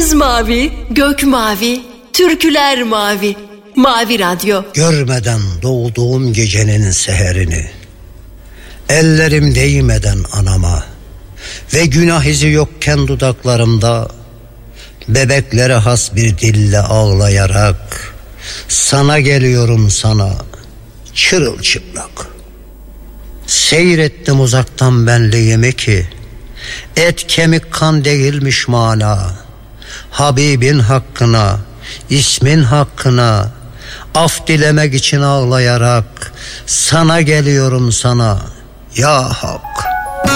Deniz mavi, gök mavi, türküler mavi. Mavi Radyo. Görmeden doğduğum gecenin seherini, ellerim değmeden anama ve günah izi yokken dudaklarımda, bebeklere has bir dille ağlayarak sana geliyorum, sana çırılçıplak. Seyrettim uzaktan benliğimi ki et kemik kan değilmiş mana. Habibin hakkına, ismin hakkına af dilemek için ağlayarak sana geliyorum, sana ya Hak.